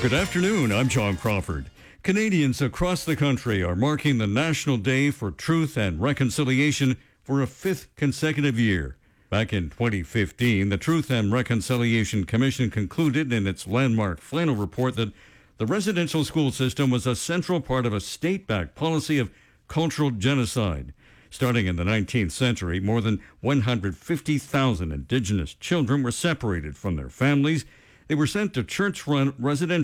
Good afternoon, I'm John Crawford. Canadians across the country are marking the National Day for Truth and Reconciliation for a fifth consecutive year. Back in 2015, the Truth and Reconciliation Commission concluded in its landmark final report that the residential school system was a central part of a state-backed policy of cultural genocide. Starting in the 19th century, more than 150,000 Indigenous children were separated from their families. They were sent to church-run residential